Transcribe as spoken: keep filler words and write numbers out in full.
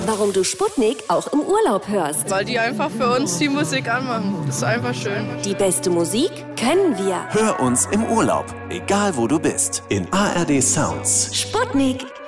Warum du Sputnik auch im Urlaub hörst. Weil die einfach für uns die Musik anmachen. Das ist einfach schön. Die beste Musik können wir. Hör uns im Urlaub, egal wo du bist, in A R D Sounds. Sputnik.